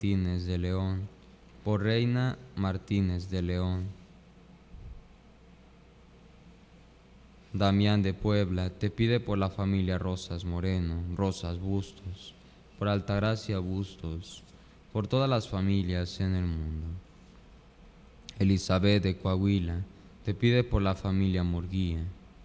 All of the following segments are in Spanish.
Martínez de León, por Reina Martínez de León. Damián de Puebla te pide por la familia Rosas Moreno, Rosas Bustos, por Altagracia Bustos, por todas las familias en el mundo. Elizabeth de Coahuila te pide por la familia Murguía,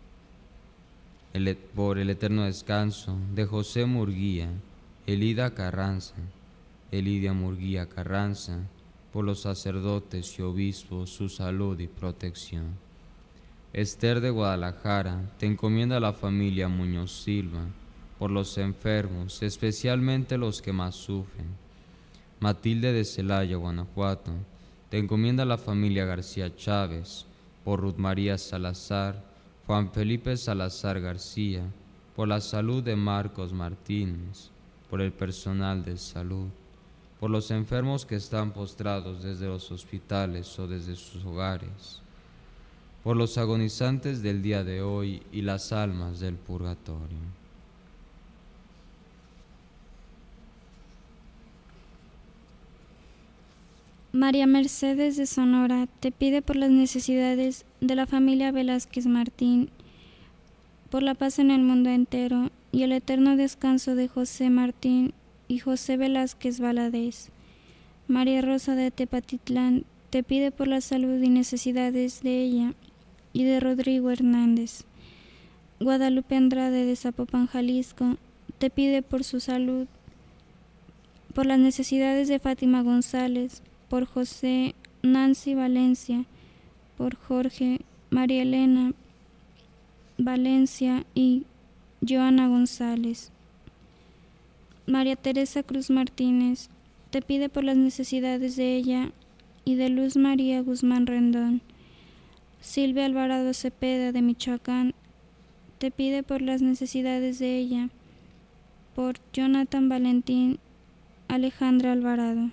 por el eterno descanso de José Murguía, Elida Carranza, Elidia Murguía Carranza, por los sacerdotes y obispos, su salud y protección. Esther de Guadalajara te encomienda a la familia Muñoz Silva, por los enfermos, especialmente los que más sufren. Matilde de Celaya, Guanajuato, te encomienda a la familia García Chávez, por Ruth María Salazar, Juan Felipe Salazar García, por la salud de Marcos Martínez, por el personal de salud, por los enfermos que están postrados desde los hospitales o desde sus hogares, por los agonizantes del día de hoy y las almas del purgatorio. María Mercedes de Sonora te pide por las necesidades de la familia Velázquez Martín, por la paz en el mundo entero y el eterno descanso de José Martín y José Velázquez Valadez. María Rosa de Tepatitlán te pide por la salud y necesidades de ella y de Rodrigo Hernández. Guadalupe Andrade de Zapopan, Jalisco, te pide por su salud, por las necesidades de Fátima González, por José Nancy Valencia, por Jorge María Elena Valencia y Joana González. María Teresa Cruz Martínez te pide por las necesidades de ella y de Luz María Guzmán Rendón. Silvia Alvarado Cepeda de Michoacán te pide por las necesidades de ella, por Jonathan Valentín Alejandra Alvarado.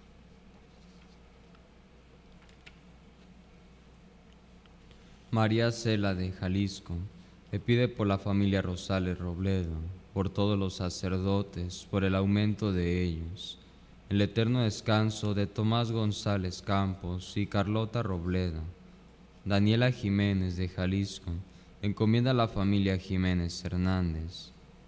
María Cela de Jalisco te pide por la familia Rosales Robledo, por todos los sacerdotes, por el aumento de ellos, el eterno descanso de Tomás González Campos y Carlota Robledo. Daniela Jiménez de Jalisco encomienda a la familia Jiménez Hernández.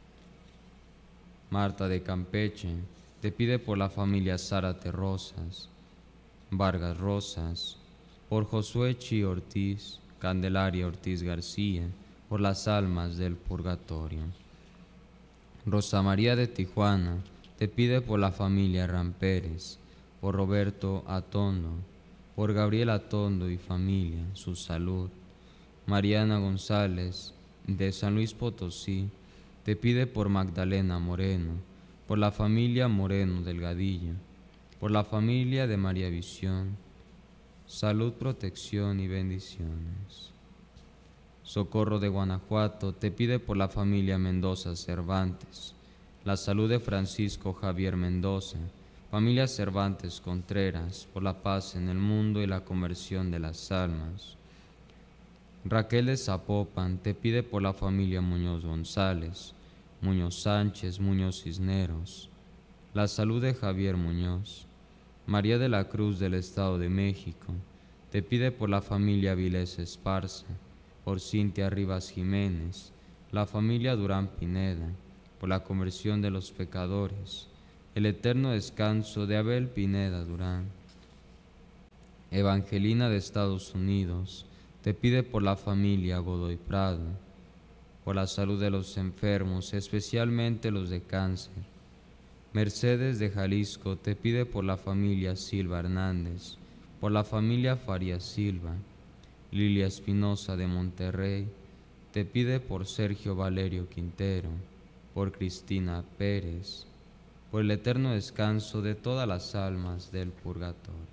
Marta de Campeche te pide por la familia Zárate Rosas, Vargas Rosas, por Josué Chi Ortiz, Candelaria Ortiz García, por las almas del purgatorio. Rosa María de Tijuana te pide por la familia Rampérez, por Roberto Atondo, por Gabriel Atondo y familia, su salud. Mariana González de San Luis Potosí te pide por Magdalena Moreno, por la familia Moreno Delgadillo, por la familia de María Visión, salud, protección y bendiciones. Socorro de Guanajuato te pide por la familia Mendoza Cervantes, la salud de Francisco Javier Mendoza, familia Cervantes Contreras, por la paz en el mundo y la conversión de las almas. Raquel de Zapopan te pide por la familia Muñoz González, Muñoz Sánchez, Muñoz Cisneros, la salud de Javier Muñoz. María de la Cruz del Estado de México te pide por la familia Vilés Esparza, por Cintia Rivas Jiménez, la familia Durán Pineda, por la conversión de los pecadores, el eterno descanso de Abel Pineda Durán. Evangelina de Estados Unidos te pide por la familia Godoy Prado, por la salud de los enfermos, especialmente los de cáncer. Mercedes de Jalisco te pide por la familia Silva Hernández, por la familia Farías Silva. Lilia Espinosa de Monterrey te pide por Sergio Valerio Quintero, por Cristina Pérez, por el eterno descanso de todas las almas del purgatorio.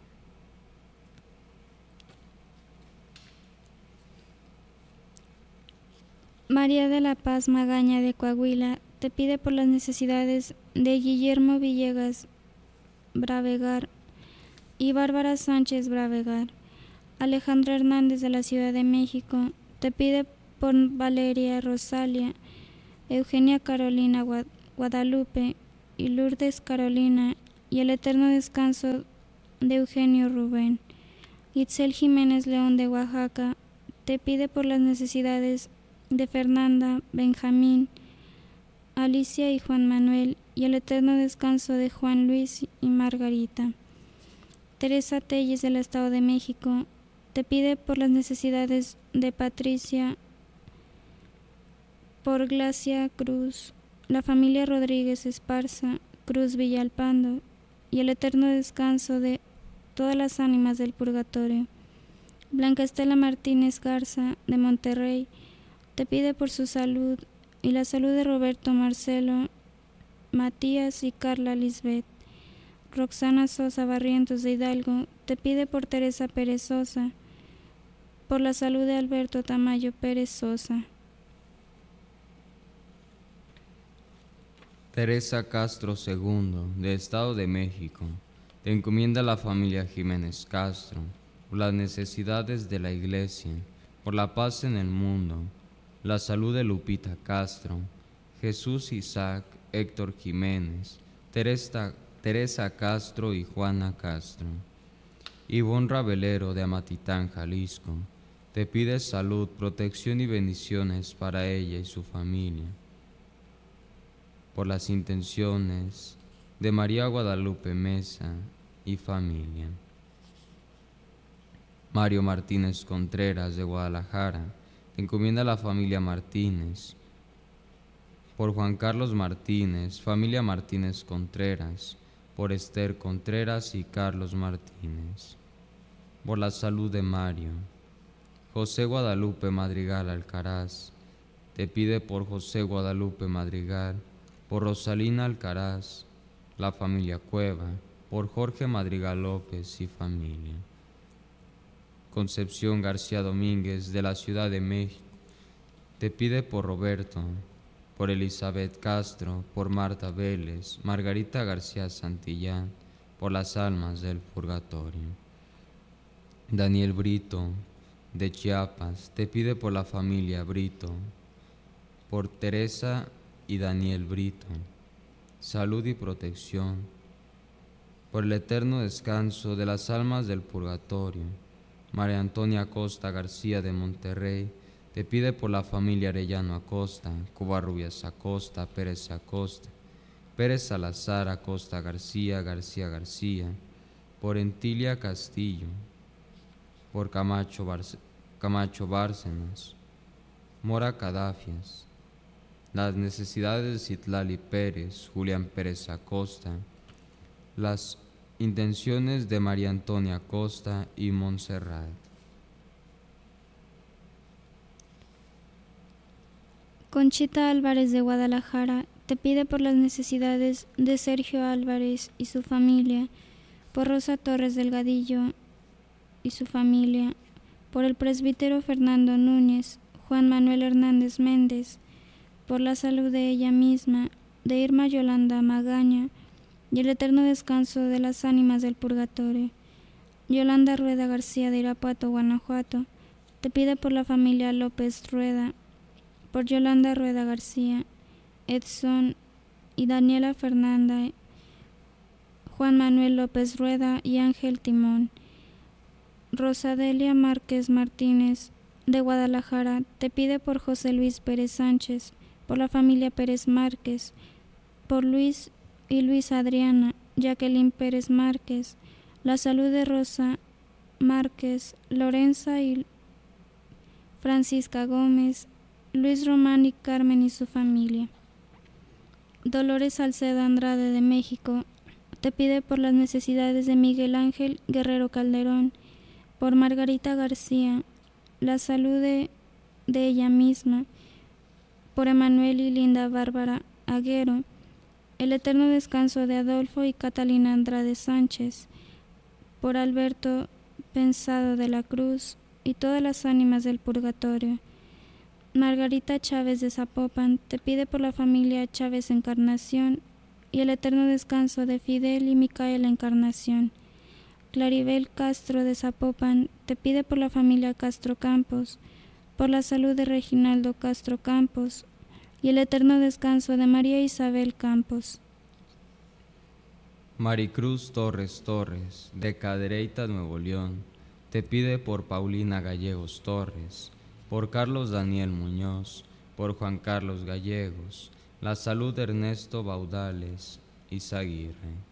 María de la Paz Magaña de Coahuila te pide por las necesidades de Guillermo Villegas Bravegar y Bárbara Sánchez Bravegar. Alejandra Hernández de la Ciudad de México te pide por Valeria Rosalia, Eugenia Carolina Guadalupe y Lourdes Carolina y el eterno descanso de Eugenio Rubén. Itzel Jiménez León de Oaxaca te pide por las necesidades de Fernanda, Benjamín, Alicia y Juan Manuel, y el eterno descanso de Juan Luis y Margarita. Teresa Telles del Estado de México te pide por las necesidades de Patricia, por Glacia Cruz, la familia Rodríguez Esparza, Cruz Villalpando, y el eterno descanso de todas las ánimas del purgatorio. Blanca Estela Martínez Garza de Monterrey te pide por su salud y la salud de Roberto Marcelo, Matías y Carla Lisbeth. Roxana Sosa Barrientos de Hidalgo te pide por Teresa Pérez Sosa, por la salud de Alberto Tamayo Pérez Sosa. Teresa Castro II, de Estado de México, te encomienda a la familia Jiménez Castro, por las necesidades de la Iglesia, por la paz en el mundo, la salud de Lupita Castro, Jesús Isaac, Héctor Jiménez, Teresa Castro y Juana Castro. Ivonne Rabelero de Amatitán, Jalisco, te pide salud, protección y bendiciones para ella y su familia. Por las intenciones de María Guadalupe Mesa y familia. Mario Martínez Contreras de Guadalajara te encomienda a la familia Martínez. Por Juan Carlos Martínez, familia Martínez Contreras, por Esther Contreras y Carlos Martínez. Por la salud de Mario. José Guadalupe Madrigal Alcaraz te pide por José Guadalupe Madrigal, por Rosalina Alcaraz, la familia Cueva, por Jorge Madrigal López y familia. Concepción García Domínguez de la Ciudad de México te pide por Roberto, por Elizabeth Castro, por Marta Vélez, Margarita García Santillán, por las almas del purgatorio. Daniel Brito de Chiapas te pide por la familia Brito, por Teresa y Daniel Brito, salud y protección, por el eterno descanso de las almas del purgatorio. María Antonia Acosta García de Monterrey te pide por la familia Arellano Acosta, Covarrubias Acosta, Pérez Acosta, Pérez Salazar Acosta García, García García, por Entilia Castillo, por Camacho Bárcenas, Mora Cadafias, las necesidades de Citlali Pérez, Julián Pérez Acosta, las intenciones de María Antonia Acosta y Montserrat. Conchita Álvarez de Guadalajara te pide por las necesidades de Sergio Álvarez y su familia, por Rosa Torres Delgadillo y su familia, por el presbítero Fernando Núñez, Juan Manuel Hernández Méndez, por la salud de ella misma, de Irma Yolanda Magaña, y el eterno descanso de las ánimas del purgatorio. Yolanda Rueda García de Irapuato, Guanajuato, te pide por la familia López Rueda, por Yolanda Rueda García, Edson y Daniela Fernanda, Juan Manuel López Rueda y Ángel Timón. Rosadelia Márquez Martínez de Guadalajara te pide por José Luis Pérez Sánchez, por la familia Pérez Márquez, por Luis y Luis Adriana, Jacqueline Pérez Márquez, la salud de Rosa Márquez, Lorenza y Francisca Gómez, Luis Román y Carmen y su familia. Dolores Salcedo Andrade de México te pide por las necesidades de Miguel Ángel Guerrero Calderón, por Margarita García, la salud de ella misma, por Emanuel y Linda Bárbara Aguero, el eterno descanso de Adolfo y Catalina Andrade Sánchez, por Alberto Pensado de la Cruz y todas las ánimas del purgatorio. Margarita Chávez de Zapopan te pide por la familia Chávez Encarnación y el eterno descanso de Fidel y Micaela Encarnación. Claribel Castro de Zapopan te pide por la familia Castro Campos, por la salud de Reginaldo Castro Campos y el eterno descanso de María Isabel Campos. Maricruz Torres Torres, de Cadereyta, Nuevo León, te pide por Paulina Gallegos Torres, por Carlos Daniel Muñoz, por Juan Carlos Gallegos, la salud de Ernesto Baudales Izaguirre.